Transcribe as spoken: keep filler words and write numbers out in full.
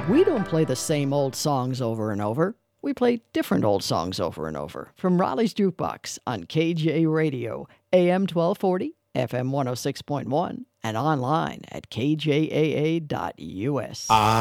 We don't play the same old songs over and over. We play different old songs over and over. From Raleigh's Jukebox on K J Radio, A M twelve forty, F M one oh six point one, and online at K J A A dot U S. I